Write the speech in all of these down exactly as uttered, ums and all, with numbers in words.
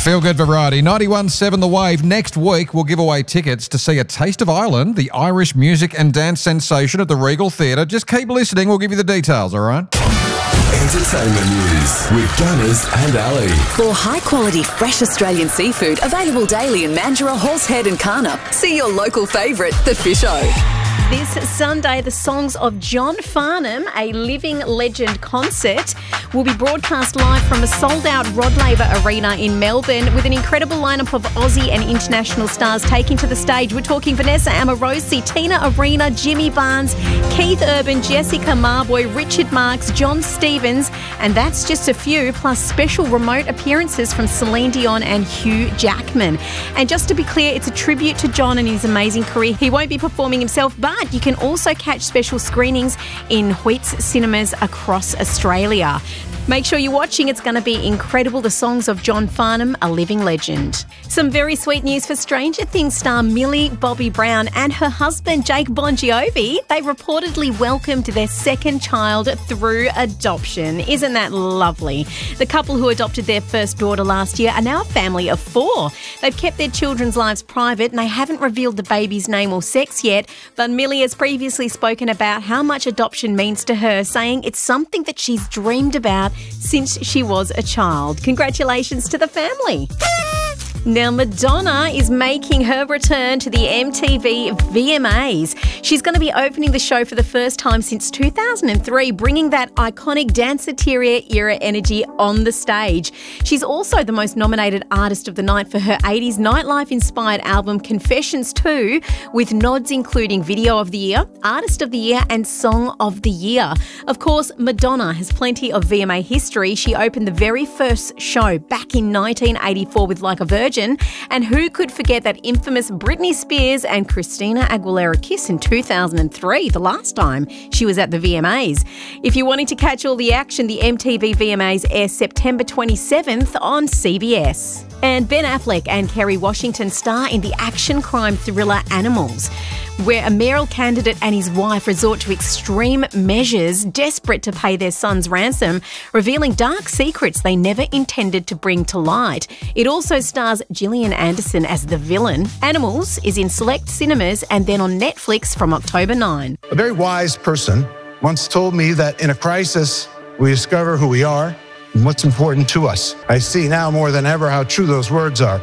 Feel Good Variety. ninety-one point seven The Wave. Next week, we'll give away tickets to see A Taste of Ireland, the Irish music and dance sensation at the Regal Theatre. Just keep listening. We'll give you the details, all right? Entertainment news with Gunners and Ali. For high-quality, fresh Australian seafood available daily in Mandurah, Horsehead and Carnup, see your local favourite, The Fish O. This Sunday, the songs of John Farnham, a living legend concert, will be broadcast live from a sold-out Rod Laver Arena in Melbourne with an incredible lineup of Aussie and international stars taking to the stage. We're talking Vanessa Amorosi, Tina Arena, Jimmy Barnes, Keith Urban, Jessica Marboy, Richard Marks, John Stevens, and that's just a few, plus special remote appearances from Celine Dion and Hugh Jackman. And just to be clear, it's a tribute to John and his amazing career. He won't be performing himself, but you can also catch special screenings in Hoyts cinemas across Australia. Make sure you're watching. It's going to be incredible. The songs of John Farnham, a living legend. Some very sweet news for Stranger Things star Millie Bobby Brown and her husband Jake Bon Jovi. They reportedly welcomed their second child through adoption. Isn't that lovely? The couple who adopted their first daughter last year are now a family of four. They've kept their children's lives private and they haven't revealed the baby's name or sex yet, but Millie has previously spoken about how much adoption means to her, saying it's something that she's dreamed about since she was a child. Congratulations to the family. Now, Madonna is making her return to the M T V V M As. She's going to be opening the show for the first time since two thousand three, bringing that iconic Danceteria era energy on the stage. She's also the most nominated artist of the night for her eighties nightlife-inspired album Confessions two, with nods including Video of the Year, Artist of the Year and Song of the Year. Of course, Madonna has plenty of V M A history. She opened the very first show back in nineteen eighty-four with Like a Virgin. And who could forget that infamous Britney Spears and Christina Aguilera kiss in two thousand three, the last time she was at the V M As. If you're wanting to catch all the action, the M T V V M As air September twenty-seventh on C B S. And Ben Affleck and Kerry Washington star in the action crime thriller Animals, where a mayoral candidate and his wife resort to extreme measures, desperate to pay their son's ransom, revealing dark secrets they never intended to bring to light. It also stars Gillian Anderson as the villain. Animals is in select cinemas and then on Netflix from October ninth. A very wise person once told me that in a crisis, we discover who we are and what's important to us. I see now more than ever how true those words are.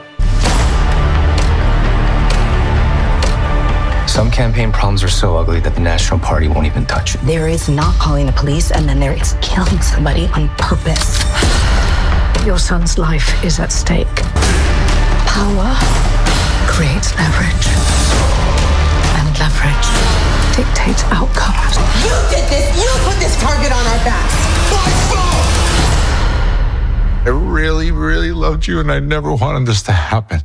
Some campaign problems are so ugly that the National Party won't even touch it. There is not calling the police, and then there is killing somebody on purpose. Your son's life is at stake. Power creates leverage, and leverage dictates outcomes. You did this! You put this target on our backs! My fault! I really, really loved you, and I never wanted this to happen.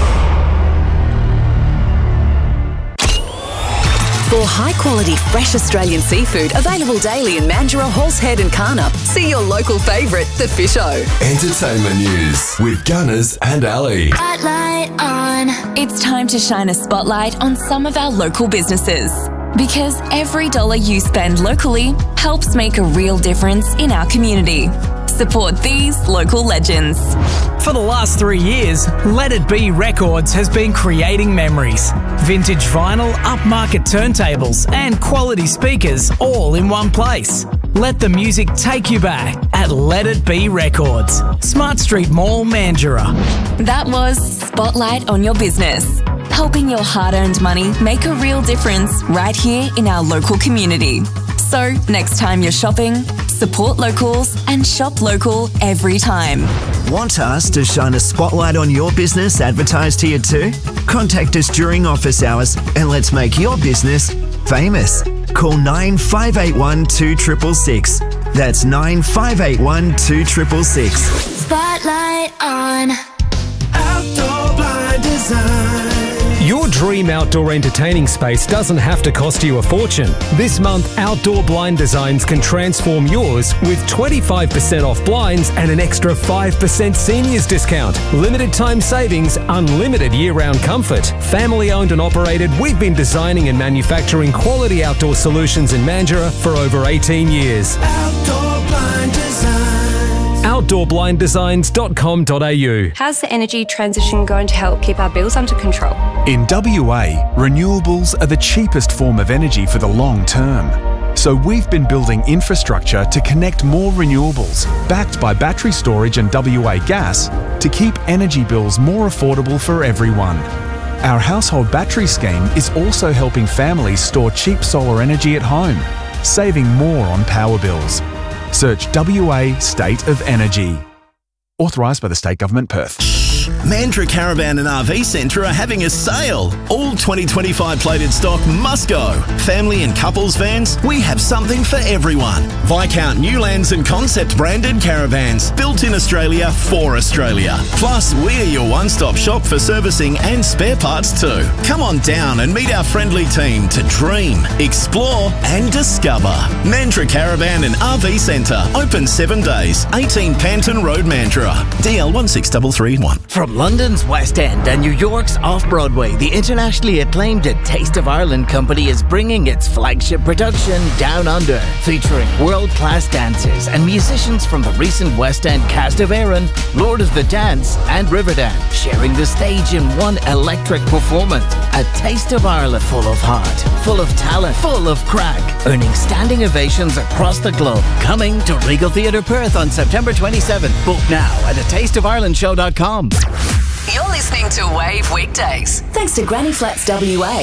For high-quality, fresh Australian seafood available daily in Mandurah, Horsehead and Carnup, see your local favourite, The Fish O. Entertainment news with Gunners and Ali. Spotlight on. It's time to shine a spotlight on some of our local businesses. Because every dollar you spend locally helps make a real difference in our community. Support these local legends. For the last three years, Let It Be Records has been creating memories. Vintage vinyl, upmarket turntables, and quality speakers all in one place. Let the music take you back at Let It Be Records, Smart Street Mall, Mandurah. That was Spotlight on Your Business, helping your hard-earned money make a real difference right here in our local community. So, next time you're shopping, support locals and shop local every time. Want us to shine a spotlight on your business advertised here too? Contact us during office hours and let's make your business famous. Call nine five eight one, two six six six. That's nine five eight one, two six six six. Spotlight on. Outdoor Blind Design. Your dream outdoor entertaining space doesn't have to cost you a fortune. This month, Outdoor Blind Designs can transform yours with twenty-five percent off blinds and an extra five percent seniors discount. Limited time savings, unlimited year-round comfort. Family owned and operated, we've been designing and manufacturing quality outdoor solutions in Mandurah for over eighteen years. Outdoor Blind Designs. outdoor blind designs dot com dot a u. How's the energy transition going to help keep our bills under control? In W A, renewables are the cheapest form of energy for the long term. So we've been building infrastructure to connect more renewables, backed by battery storage and W A Gas, to keep energy bills more affordable for everyone. Our household battery scheme is also helping families store cheap solar energy at home, saving more on power bills. Search W A State of Energy. Authorised by the State Government, Perth. Mandurah Caravan and R V Centre are having a sale. All twenty twenty-five plated stock must go. Family and couples vans, we have something for everyone. Viscount Newlands and Concept branded caravans, built in Australia for Australia. Plus, we're your one-stop shop for servicing and spare parts too. Come on down and meet our friendly team to dream, explore and discover. Mandurah Caravan and R V Centre, open seven days. eighteen Panton Road, Mandurah. D L one six three three one. From London's West End and New York's Off-Broadway, the internationally acclaimed A Taste of Ireland company is bringing its flagship production Down Under, featuring world-class dancers and musicians from the recent West End cast of Erin, Lord of the Dance and Riverdance, sharing the stage in one electric performance. A Taste of Ireland, full of heart, full of talent, full of crack, earning standing ovations across the globe. Coming to Regal Theatre Perth on September twenty-seventh. Book now at a taste of ireland show dot com. You're listening to Wave Weekdays. Thanks to Granny Flats W A.